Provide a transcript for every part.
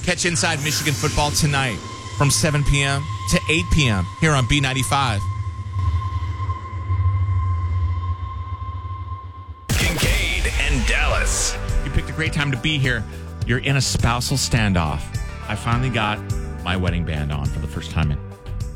Catch Inside Michigan football tonight from 7 p.m. to 8 p.m. here on B95. Kincaid and Dallas. You picked a great time to be here. You're in a spousal standoff. I finally got my wedding band on for the first time in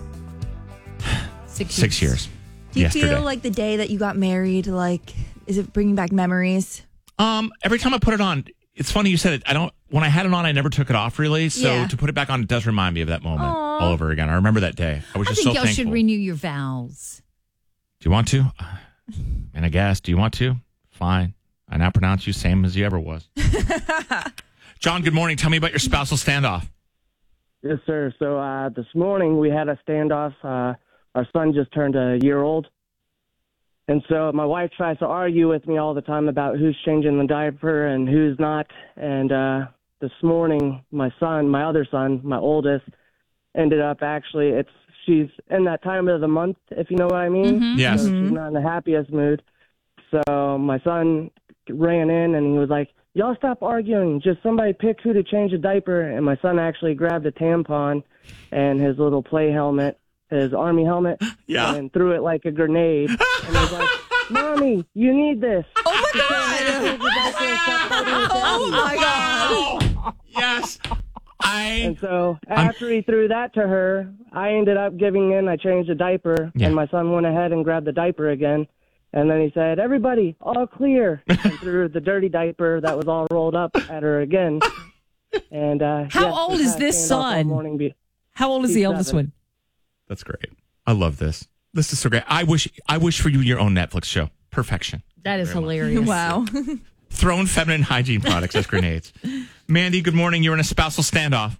6 years. Do you yesterday. feel like the day that you got married, like, is it bringing back memories? Every time I put it on, it's funny you said it. When I had it on, I never took it off really. So Yeah. to put it back on, it does remind me of that moment all over again. I remember that day. I was just so y'all thankful. should renew your vows. Do you want to? And I guess, do you want to? Fine. I now pronounce you same as you ever was. John, good morning. Tell me about your spousal standoff. Yes, sir. So this morning we had a standoff. Our son just turned a year old. And so my wife tries to argue with me all the time about who's changing the diaper and who's not. And this morning, my other son, my oldest, ended up she's in that time of the month, if you know what I mean. Mm-hmm. Yes. So she's not in the happiest mood. So my son ran in and he was like, y'all stop arguing. Just somebody pick who to change the diaper. And my son actually grabbed a tampon and his little play helmet, his army helmet, and threw it like a grenade. And was like, Mommy, you need this. Oh, my God. Oh, my God. Yes. And so after he threw that to her, I ended up giving in. I changed the diaper, and my son went ahead and grabbed the diaper again. And then he said, everybody, all clear, and threw the dirty diaper that was all rolled up at her again. And How old is this son? How old is the oldest one? That's great. I love this. This is so great. I wish for you your own Netflix show. Perfection. That is hilarious. Wow. Throwing feminine hygiene products as grenades. Mandy, good morning. You're in a spousal standoff.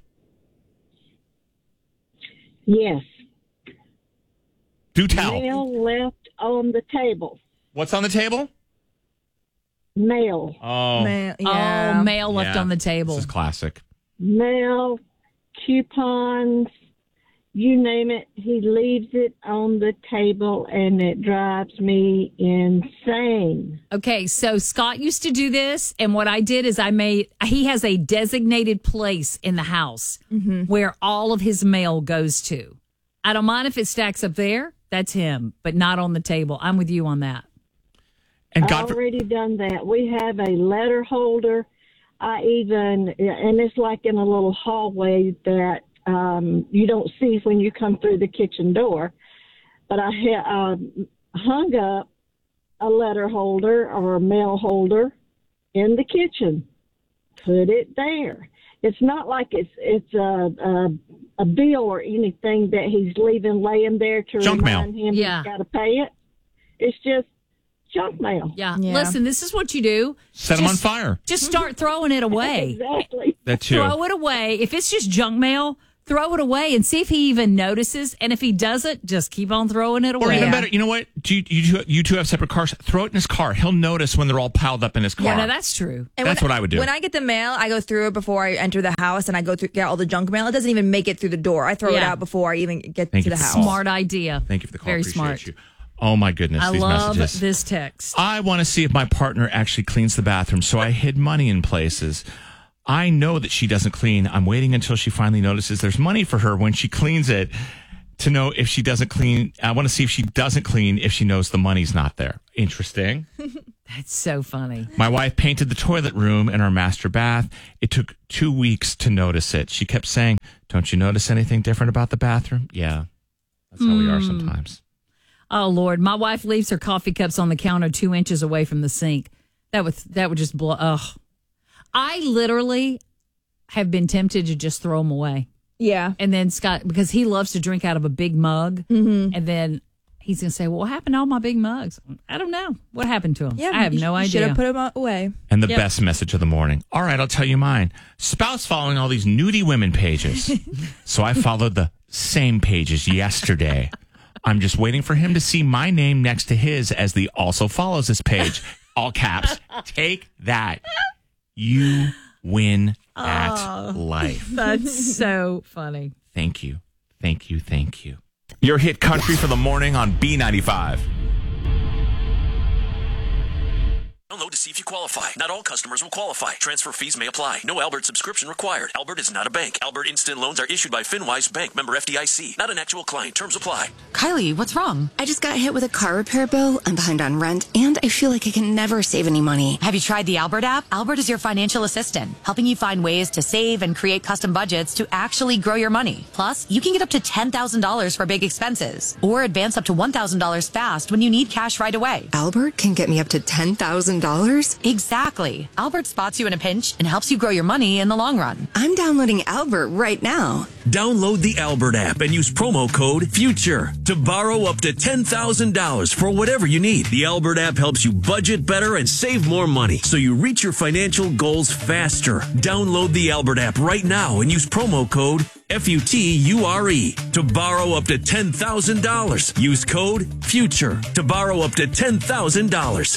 Yes. Do tell. Mail left on the table. What's on the table? Mail. Oh, Oh, mail left on the table. This is classic. Mail, coupons, you name it. He leaves it on the table, and it drives me insane. Okay, so Scott used to do this, and what I did is he has a designated place in the house where all of his mail goes to. I don't mind if it stacks up there. That's him, but not on the table. I'm with you on that. And I've already done that. We have a letter holder. And it's like in a little hallway that you don't see when you come through the kitchen door. But I hung up a letter holder or a mail holder in the kitchen. Put it there. It's not like it's a bill or anything that he's leaving laying there to junk remind mail. him he's got to pay it. It's just junk mail. Yeah. Listen, this is what you do. Set them on fire. Just start throwing it away. Exactly. That too. Throw it away. If it's just junk mail, throw it away and see if he even notices. And if he doesn't, just keep on throwing it away. Or even better, you know what? You two have separate cars. Throw it in his car. He'll notice when they're all piled up in his car. Yeah, no, that's true. And that's what I would do. When I get the mail, I go through it before I enter the house, and I go through get all the junk mail. It doesn't even make it through the door. I throw it out before I even get to the house. Smart idea. Thank you for the call. Very Appreciate smart. you. Oh, my goodness. I these love messages. this text. I want to see if my partner actually cleans the bathroom, so I hid money in places. I know that she doesn't clean. I'm waiting until she finally notices there's money for her when she cleans it to know if she doesn't clean. I want to see if she doesn't clean if she knows the money's not there. Interesting. That's so funny. My wife painted the toilet room in our master bath. It took 2 weeks to notice it. She kept saying, don't you notice anything different about the bathroom? Yeah, that's how we are sometimes. Oh, Lord. My wife leaves her coffee cups on the counter 2 inches away from the sink. That would just blow. Ugh. I literally have been tempted to just throw them away. Yeah. And then Scott, because he loves to drink out of a big mug, and then he's going to say, well, what happened to all my big mugs? I don't know. What happened to them? Yeah, I have no idea. Should have put them away. And the best message of the morning. All right, I'll tell you mine. Spouse following all these nudie women pages. So I followed the same pages yesterday. I'm just waiting for him to see my name next to his as the also follows this page. All caps. Take that. You win at life. That's so funny. Thank you. Thank you. Thank you. Your hit country for the morning on B95. Download to see if you qualify. Not all customers will qualify. Transfer fees may apply. No Albert subscription required. Albert is not a bank. Albert Instant Loans are issued by FinWise Bank, member FDIC. Not an actual client. Terms apply. Kylie, what's wrong? I just got hit with a car repair bill. I'm behind on rent, and I feel like I can never save any money. Have you tried the Albert app? Albert is your financial assistant, helping you find ways to save and create custom budgets to actually grow your money. Plus, you can get up to $10,000 for big expenses, or advance up to $1,000 fast when you need cash right away. Albert can get me up to $10,000? Exactly. Albert spots you in a pinch and helps you grow your money in the long run. I'm downloading Albert right now. Download the Albert app and use promo code FUTURE to borrow up to $10,000 for whatever you need. The Albert app helps you budget better and save more money so you reach your financial goals faster. Download the Albert app right now and use promo code FUTURE to borrow up to $10,000. Use code FUTURE to borrow up to $10,000.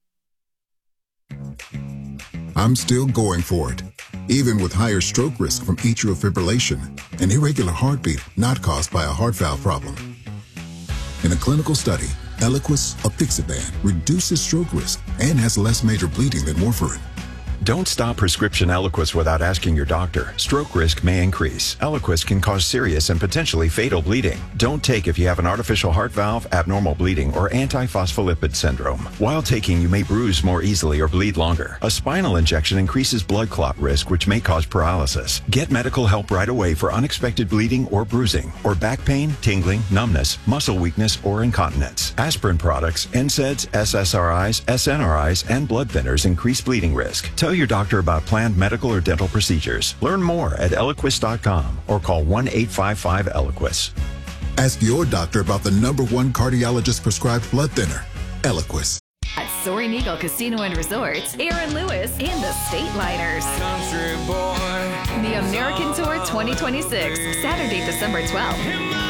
I'm still going for it, even with higher stroke risk from atrial fibrillation, an irregular heartbeat not caused by a heart valve problem. In a clinical study, Eliquis, apixaban, reduces stroke risk and has less major bleeding than warfarin. Don't stop prescription Eliquis without asking your doctor. Stroke risk may increase. Eliquis can cause serious and potentially fatal bleeding. Don't take if you have an artificial heart valve, abnormal bleeding, or antiphospholipid syndrome. While taking, you may bruise more easily or bleed longer. A spinal injection increases blood clot risk, which may cause paralysis. Get medical help right away for unexpected bleeding or bruising, or back pain, tingling, numbness, muscle weakness, or incontinence. Aspirin products, NSAIDs, SSRIs, SNRIs, and blood thinners increase bleeding risk. Tell your doctor about planned medical or dental procedures. Learn more at Eliquis.com or call 1-855-ELIQUIS. Ask your doctor about the #1 cardiologist prescribed blood thinner, Eliquis. At Soaring Eagle Casino and Resorts, Aaron Lewis and the State Liners. Country boy. The American Tour 2026, Saturday, December 12th.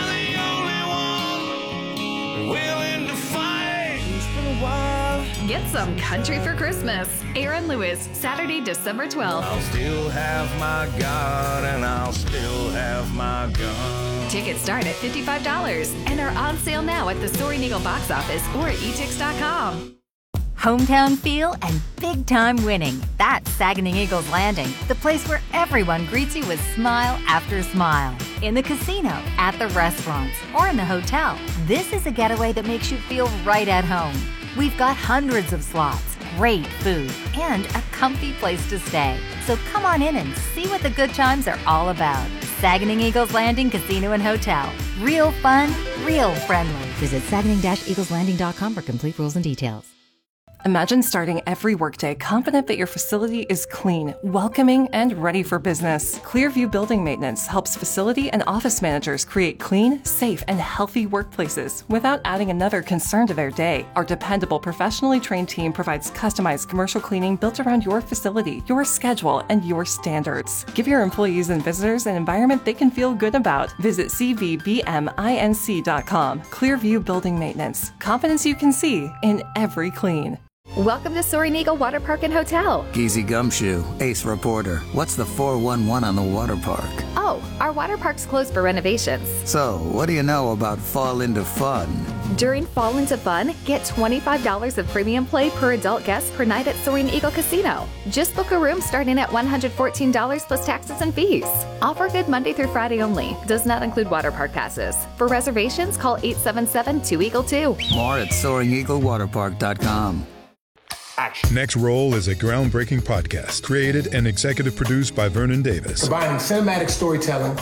Willing to fight. It's been a while. Get some country for Christmas. Aaron Lewis, Saturday, December 12th. I'll still have my God and I'll still have my gun. Tickets start at $55 and are on sale now at the Soaring Eagle box office or at etix.com. Hometown feel and big-time winning. That's Saginaw Eagles Landing, the place where everyone greets you with smile after smile. In the casino, at the restaurants, or in the hotel, this is a getaway that makes you feel right at home. We've got hundreds of slots, great food, and a comfy place to stay. So come on in and see what the good times are all about. Saginaw Eagles Landing Casino and Hotel. Real fun, real friendly. Visit Saginaw-EaglesLanding.com for complete rules and details. Imagine starting every workday confident that your facility is clean, welcoming, and ready for business. Clearview Building Maintenance helps facility and office managers create clean, safe, and healthy workplaces without adding another concern to their day. Our dependable, professionally trained team provides customized commercial cleaning built around your facility, your schedule, and your standards. Give your employees and visitors an environment they can feel good about. Visit cvbminc.com. Clearview Building Maintenance. Confidence you can see in every clean. Welcome to Soaring Eagle Water Park and Hotel. Geezy Gumshoe, Ace Reporter. What's the 411 on the water park? Oh, our water park's closed for renovations. So, what do you know about Fall Into Fun? During Fall Into Fun, get $25 of premium play per adult guest per night at Soaring Eagle Casino. Just book a room starting at $114 plus taxes and fees. Offer good Monday through Friday only. Does not include water park passes. For reservations, call 877-2EAGLE-2. More at SoaringEagleWaterPark.com. Action. Next Roll is a groundbreaking podcast created and executive produced by Vernon Davis. Combining cinematic storytelling